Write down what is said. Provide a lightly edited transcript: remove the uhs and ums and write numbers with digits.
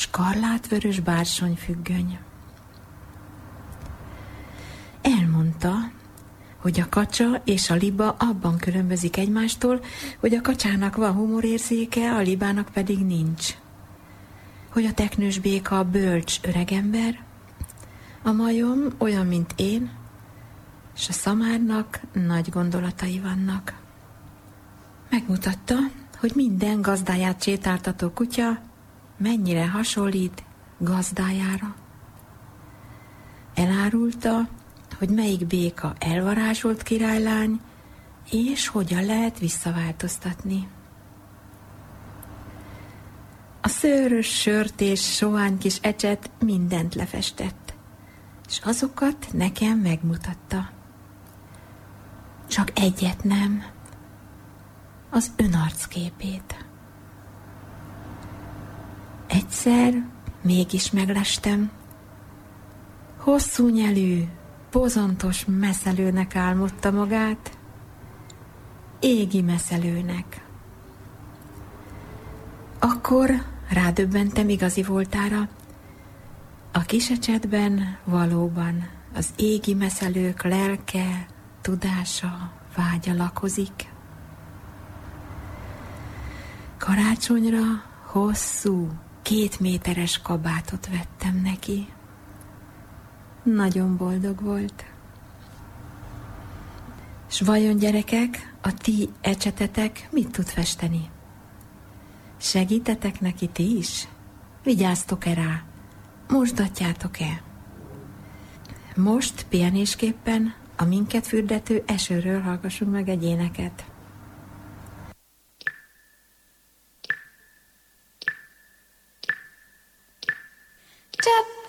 skarlátvörös bársonyfüggöny. Elmondta, hogy a kacsa és a liba abban különbözik egymástól, hogy a kacsának van humorérzéke, a libának pedig nincs. Hogy a teknős béka bölcs öregember, a majom olyan, mint én, és a szamárnak nagy gondolatai vannak. Megmutatta, hogy minden gazdáját sétáltató kutya mennyire hasonlít gazdájára. Elárulta, hogy melyik béka elvarázsolt királylány, és hogyan lehet visszaváltoztatni. A szőrös sört és sovány kis ecset mindent lefestett, és azokat nekem megmutatta. Csak egyet nem, az önarcképét. Egyszer mégis meglestem. Hosszú nyelű, bozontos meszelőnek álmodta magát, égi meszelőnek. Akkor rádöbbentem igazi voltára. A kisecsetben valóban az égi meszelők lelke, tudása, vágya lakozik. Karácsonyra hosszú, 2 méteres kabátot vettem neki. Nagyon boldog volt. S vajon, gyerekek, a ti ecsetetek mit tud festeni? Segítetek neki ti is? Vigyáztok-e rá? Mosdatjátok-e? Most pihenésképpen a minket fürdető esőről hallgassunk meg egy éneket. Csap!